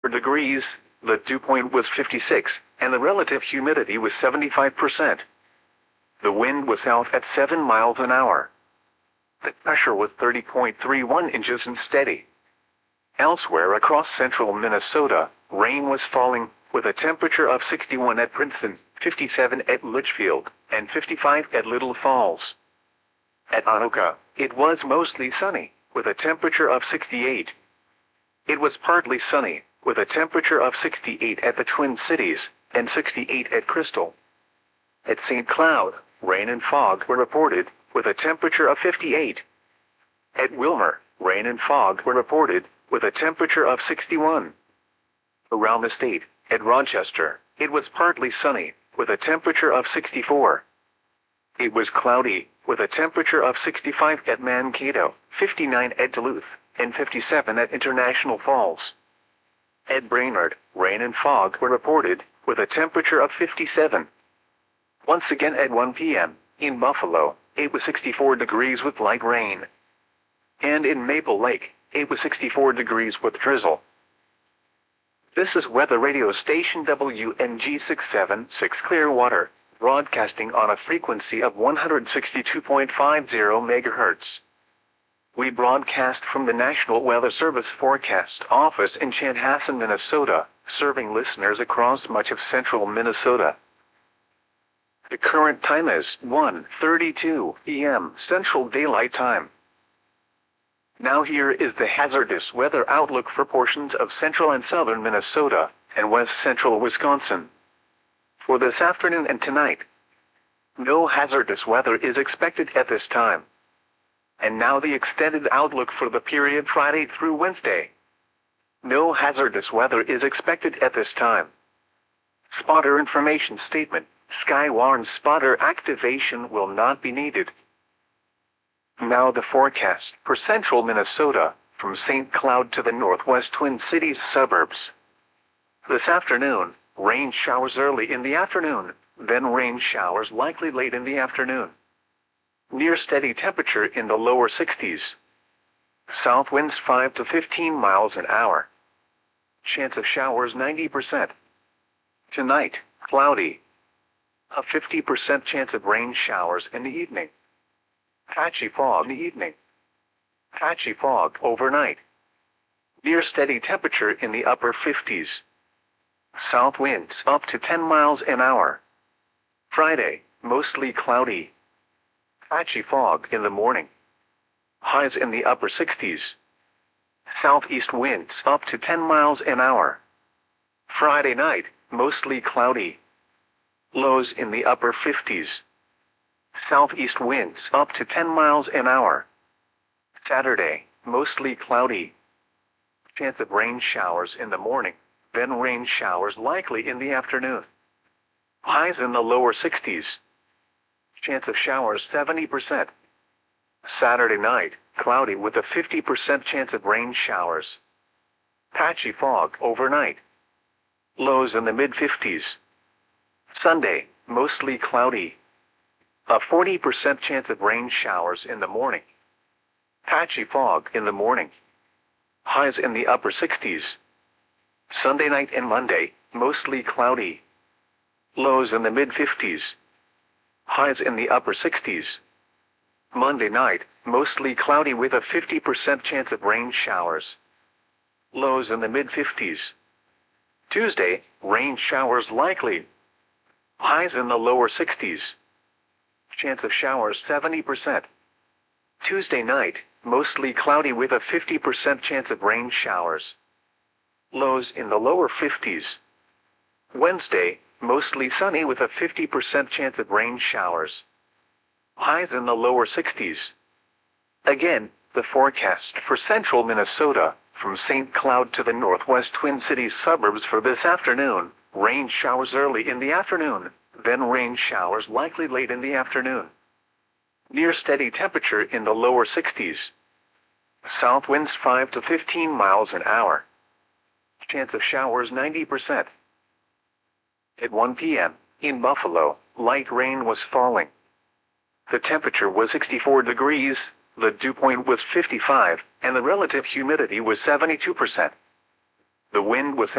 degrees, the dew point was 56, and the relative humidity was 75%. The wind was south at 7 miles an hour. The pressure was 30.31 inches and steady. Elsewhere across central Minnesota, rain was falling, with a temperature of 61 at Princeton, 57 at Litchfield, and 55 at Little Falls. At Anoka, it was mostly sunny, with a temperature of 68. It was partly sunny, with a temperature of 68 at the Twin Cities, and 68 at Crystal. At St. Cloud, rain and fog were reported, with a temperature of 58. At Wilmer, rain and fog were reported, with a temperature of 61. Around the state, at Rochester, it was partly sunny, with a temperature of 64. It was cloudy, with a temperature of 65 at Mankato, 59 at Duluth, and 57 at International Falls. At Brainerd, rain and fog were reported, with a temperature of 57. Once again at 1 p.m., in Buffalo, it was 64 degrees with light rain. And in Maple Lake, it was 64 degrees with drizzle. This is weather radio station WNG 676 Clearwater, broadcasting on a frequency of 162.50 MHz. We broadcast from the National Weather Service Forecast Office in Chanhassen, Minnesota, serving listeners across much of central Minnesota. The current time is 1:32 p.m. Central Daylight Time. Now here is the hazardous weather outlook for portions of central and southern Minnesota and west central Wisconsin. For this afternoon and tonight, no hazardous weather is expected at this time. And now the extended outlook for the period Friday through Wednesday. No hazardous weather is expected at this time. Spotter information statement: Skywarn spotter activation will not be needed. Now the forecast for central Minnesota, from St. Cloud to the northwest Twin Cities suburbs. This afternoon, rain showers early in the afternoon, then rain showers likely late in the afternoon. Near steady temperature in the lower 60s. South winds 5 to 15 miles an hour. Chance of showers 90%. Tonight, cloudy. A 50% chance of rain showers in the evening. Patchy fog in the evening. Patchy fog overnight. Near steady temperature in the upper 50s. South winds up to 10 miles an hour. Friday, mostly cloudy. Patchy fog in the morning. Highs in the upper 60s. Southeast winds up to 10 miles an hour. Friday night, mostly cloudy. Lows in the upper 50s. Southeast winds up to 10 miles an hour. Saturday, mostly cloudy. Chance of rain showers in the morning, then rain showers likely in the afternoon. Highs in the lower 60s. Chance of showers 70%. Saturday night, cloudy with a 50% chance of rain showers. Patchy fog overnight. Lows in the mid-50s. Sunday, mostly cloudy. A 40% chance of rain showers in the morning. Patchy fog in the morning. Highs in the upper 60s. Sunday night and Monday, mostly cloudy. Lows in the mid-50s. Highs in the upper 60s. Monday night, mostly cloudy with a 50% chance of rain showers. Lows in the mid-50s. Tuesday, rain showers likely. Highs in the lower 60s. Chance of showers 70%. Tuesday night, mostly cloudy with a 50% chance of rain showers. Lows in the lower 50s. Wednesday, mostly sunny with a 50% chance of rain showers. Highs in the lower 60s. Again, the forecast for central Minnesota, from St. Cloud to the northwest Twin Cities suburbs for this afternoon, rain showers early in the afternoon, then rain showers likely late in the afternoon. Near steady temperature in the lower 60s. South winds 5 to 15 miles an hour. Chance of showers 90%. At 1 p.m., in Buffalo, light rain was falling. The temperature was 64 degrees, the dew point was 55, and the relative humidity was 72%. The wind was